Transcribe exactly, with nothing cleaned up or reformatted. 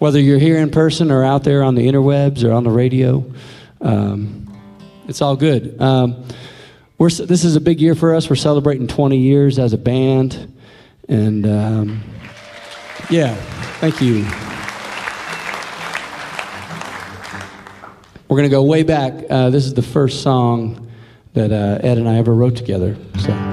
whether you're here in person or out there on the interwebs or on the radio. Um, it's all good. Um, we're, this is a big year for us. We're celebrating twenty years as a band. And um, yeah, thank you. We're going to go way back. Uh, this is the first song that uh, Ed and I ever wrote together. So.